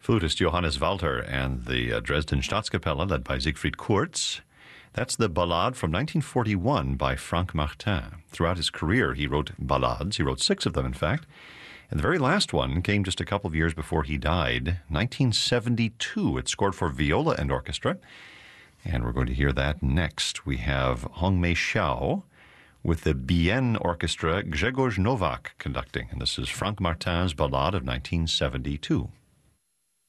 Flutist Johannes Walter and the Dresden Staatskapelle, led by Siegfried Kurz. That's the Ballade from 1941 by Franck Martin. Throughout his career, he wrote ballades. He wrote 6 of them, in fact. And the very last one came just a couple of years before he died, 1972. It's scored for viola and orchestra. And we're going to hear that next. We have Hong Mei Xiao with the Bien Orchestra, Grzegorz Nowak conducting. And this is Franck Martin's Ballade of 1972.